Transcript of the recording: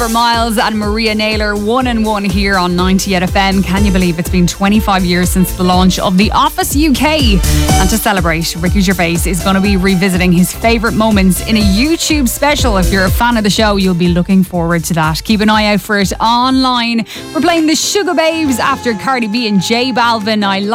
For Miles and Maria Naylor, 1 and 1 here on 98 FM. Can you believe it's been 25 years since the launch of The Office UK? And to celebrate, Ricky Gervais is going to be revisiting his favourite moments in a YouTube special. If you're a fan of the show, you'll be looking forward to that. Keep an eye out for it online. We're playing the Sugar Babes after Cardi B and J Balvin. I